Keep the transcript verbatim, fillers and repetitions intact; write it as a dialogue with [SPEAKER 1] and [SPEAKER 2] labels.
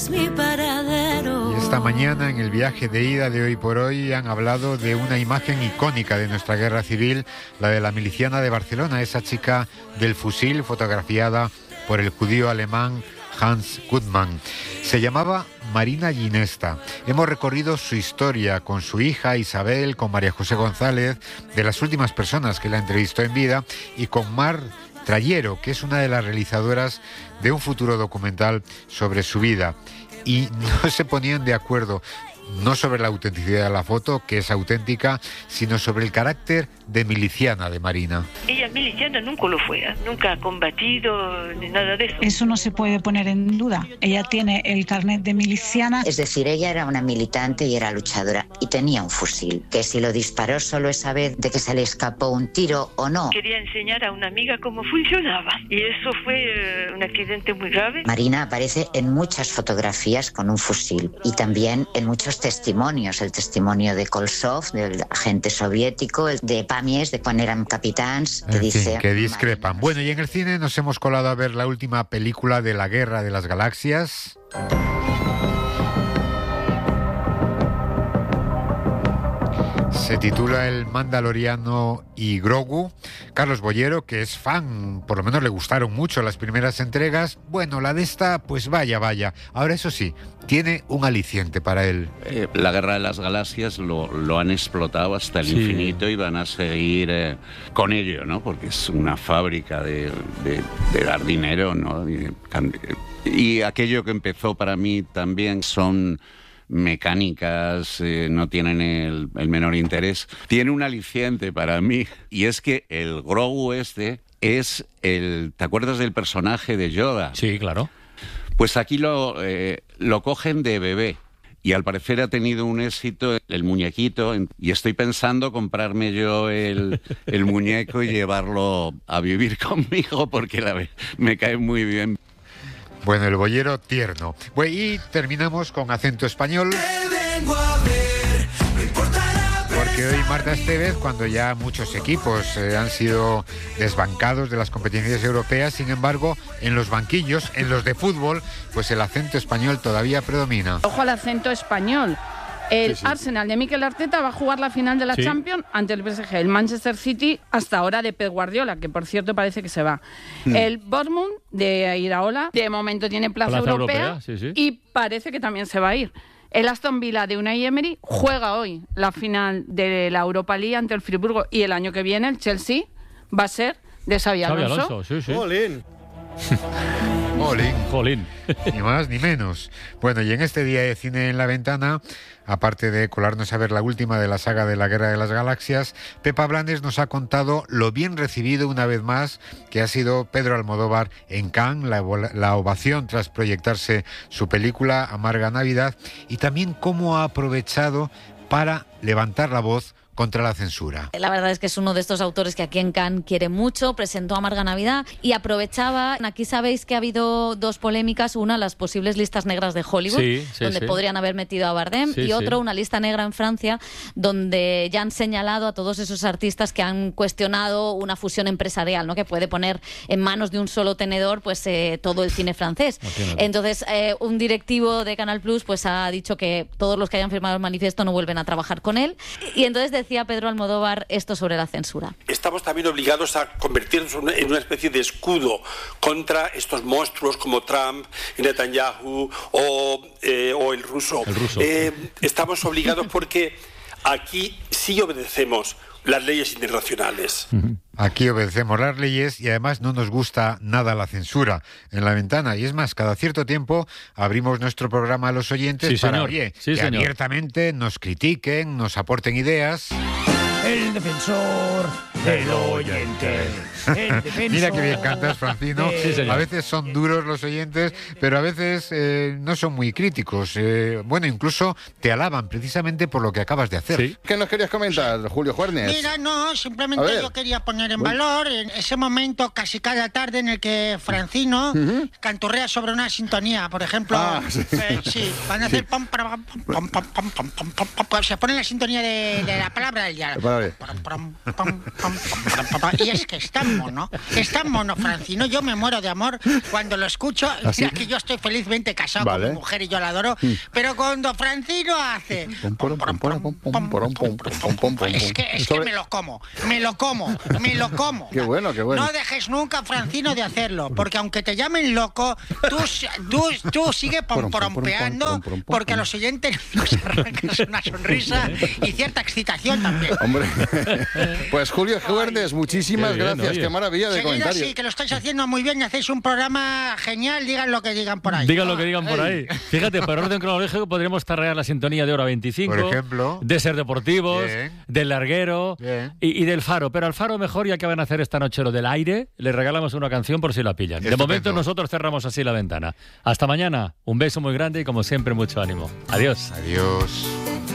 [SPEAKER 1] Mi paradero.
[SPEAKER 2] Y esta mañana, en el viaje de ida de Hoy por Hoy, han hablado de una imagen icónica de nuestra guerra civil, la de la miliciana de Barcelona, esa chica del fusil fotografiada por el judío alemán Hans Gutmann. Se llamaba Marina Ginesta. Hemos recorrido su historia con su hija Isabel, con María José González, de las últimas personas que la entrevistó en vida, y con Mar Trayero, que es una de las realizadoras de un futuro documental sobre su vida. Y no se ponían de acuerdo, no sobre la autenticidad de la foto, que es auténtica, sino sobre el carácter de miliciana de Marina.
[SPEAKER 3] Ella miliciana nunca lo fue, ¿eh? Nunca ha combatido ni nada de eso.
[SPEAKER 4] Eso no se puede poner en duda. Ella tiene el carnet de miliciana.
[SPEAKER 5] Es decir, ella era una militante y era luchadora y tenía un fusil, que si lo disparó solo esa vez de que se le escapó un tiro o no.
[SPEAKER 3] Quería enseñar a una amiga cómo funcionaba y eso fue eh, un accidente muy grave.
[SPEAKER 5] Marina aparece en muchas fotografías con un fusil y también en muchos testimonios, el testimonio de Kolsov, del agente soviético, el de Pamies, de cuando eran capitans, que
[SPEAKER 2] en
[SPEAKER 5] dice...
[SPEAKER 2] fin, que discrepan. Bueno, y en el cine nos hemos colado a ver la última película de la Guerra de las Galaxias. Se titula El Mandaloriano y Grogu. Carlos Bollero, que es fan, por lo menos le gustaron mucho las primeras entregas. Bueno, la de esta, pues vaya, vaya. Ahora, eso sí, tiene un aliciente para él.
[SPEAKER 6] Eh, la Guerra de las Galaxias lo, lo han explotado hasta el sí. infinito y van a seguir eh, con ello, ¿no? Porque es una fábrica de, de, de dar dinero, ¿no? Y, y aquello que empezó para mí también son... mecánicas, eh, no tienen el, el menor interés. Tiene un aliciente para mí, y es que el Grogu este es el... ¿Te acuerdas del personaje de Yoda?
[SPEAKER 7] Sí, claro.
[SPEAKER 6] Pues aquí lo, eh, lo cogen de bebé, y al parecer ha tenido un éxito el muñequito, y estoy pensando comprarme yo el, el muñeco y llevarlo a vivir conmigo, porque la, me cae muy bien.
[SPEAKER 2] Bueno, el boyero tierno. Bueno, y terminamos con acento español. Porque hoy Marta Estevez, cuando ya muchos equipos eh, han sido desbancados de las competencias europeas, sin embargo, en los banquillos, en los de fútbol, pues el acento español todavía predomina.
[SPEAKER 8] Ojo al acento español. El sí, sí. Arsenal de Mikel Arteta va a jugar la final de la sí. Champions ante el P S G. El Manchester City, hasta ahora de Pep Guardiola, que por cierto parece que se va. Mm. El Bournemouth de Iraola, de momento tiene plaza, plaza europea, europea sí, sí. y parece que también se va a ir. El Aston Villa de Unai Emery juega hoy la final de la Europa League ante el Friburgo, y el año que viene el Chelsea va a ser de Xabi Alonso.
[SPEAKER 7] Xabi Alonso, sí, sí.
[SPEAKER 2] Olín. Olín.
[SPEAKER 7] Olín.
[SPEAKER 2] Ni más ni menos. Bueno, y en este día de Cine en la Ventana, aparte de colarnos a ver la última de la saga de la Guerra de las Galaxias, Pepa Blanes nos ha contado lo bien recibido una vez más que ha sido Pedro Almodóvar en Cannes, la, la ovación tras proyectarse su película Amarga Navidad, y también cómo ha aprovechado para levantar la voz contra la censura.
[SPEAKER 9] La verdad es que es uno de estos autores que aquí en Cannes quiere mucho, presentó Amarga Navidad y aprovechaba, aquí sabéis que ha habido dos polémicas, una las posibles listas negras de Hollywood,
[SPEAKER 7] sí, sí,
[SPEAKER 9] donde
[SPEAKER 7] sí.
[SPEAKER 9] podrían haber metido a Bardem,
[SPEAKER 7] sí,
[SPEAKER 9] y otro,
[SPEAKER 7] sí.
[SPEAKER 9] una lista negra en Francia, donde ya han señalado a todos esos artistas que han cuestionado una fusión empresarial, ¿no? Que puede poner en manos de un solo tenedor pues eh, todo el cine francés. No Entonces, eh, un directivo de Canal Plus pues ha dicho que todos los que hayan firmado el manifiesto no vuelven a trabajar con él, y entonces decía Pedro Almodóvar esto sobre la censura.
[SPEAKER 10] Estamos también obligados a convertirnos en una especie de escudo contra estos monstruos como Trump, Netanyahu o, eh, o el ruso.
[SPEAKER 7] El ruso.
[SPEAKER 10] Eh, estamos obligados porque aquí sí obedecemos las leyes internacionales.
[SPEAKER 2] Aquí obedecemos las leyes y además no nos gusta nada la censura en la ventana. Y es más, cada cierto tiempo abrimos nuestro programa a los oyentes
[SPEAKER 7] sí,
[SPEAKER 2] para
[SPEAKER 7] señor.
[SPEAKER 2] oye,
[SPEAKER 7] Sí,
[SPEAKER 2] que
[SPEAKER 7] señor.
[SPEAKER 2] abiertamente nos critiquen, nos aporten ideas.
[SPEAKER 11] El defensor del oyente. El defensor.
[SPEAKER 2] Mira que bien cantas, Francino.
[SPEAKER 7] Sí, señor.
[SPEAKER 2] A veces son duros los oyentes, pero a veces eh, no son muy críticos. Eh, bueno, incluso te alaban precisamente por lo que acabas de hacer.
[SPEAKER 7] Sí.
[SPEAKER 12] ¿Qué nos querías comentar, Julio Juernes?
[SPEAKER 11] Mira, no, simplemente yo quería poner en valor en ese momento casi cada tarde en el que Francino uh-huh. canturrea sobre una sintonía, por ejemplo.
[SPEAKER 12] Ah, sí.
[SPEAKER 11] Eh, sí, van a hacer pam, pam, pam, pam, pam, pam, pam, pam, pam, pam, se pone la sintonía de, de la palabra del día. Pam, pam, pam, pam, Y es que es tan mono, es tan mono, Francino. Yo me muero de amor cuando lo escucho.
[SPEAKER 12] ¿Así?
[SPEAKER 11] Mira que yo estoy felizmente casado
[SPEAKER 12] Vale.
[SPEAKER 11] con mi mujer y yo la adoro.
[SPEAKER 12] Mm.
[SPEAKER 11] Pero cuando Francino hace... Es que, es que
[SPEAKER 12] Sobre-
[SPEAKER 11] me lo como, me lo como, me lo como.
[SPEAKER 12] Qué bueno, qué bueno.
[SPEAKER 11] No dejes nunca, Francino, de hacerlo, porque aunque te llamen loco, tú, tú, tú sigue pomporompeando, porque a los oyentes nos arrancas una sonrisa y cierta excitación también.
[SPEAKER 12] Hombre, pues Julio Juernes, muchísimas
[SPEAKER 1] Qué bien,
[SPEAKER 12] gracias.
[SPEAKER 1] oye.
[SPEAKER 12] Qué maravilla de
[SPEAKER 11] Seguida,
[SPEAKER 12] comentario.
[SPEAKER 11] sí, que lo estáis haciendo muy bien y hacéis un programa genial, digan lo que digan por ahí.
[SPEAKER 1] Digan lo que digan por ahí. Fíjate, por orden cronológico podríamos tarrear la sintonía de Hora veinticinco.
[SPEAKER 2] Por ejemplo.
[SPEAKER 1] De Ser Deportivos,
[SPEAKER 2] Bien.
[SPEAKER 1] del Larguero
[SPEAKER 2] Bien.
[SPEAKER 1] y, y del Faro. Pero al Faro mejor, ya que van a hacer esta noche lo del aire, le regalamos una canción por si la pillan. De
[SPEAKER 2] Estupendo.
[SPEAKER 1] momento nosotros cerramos así la ventana. Hasta mañana. Un beso muy grande y como siempre mucho ánimo. Adiós.
[SPEAKER 2] Adiós.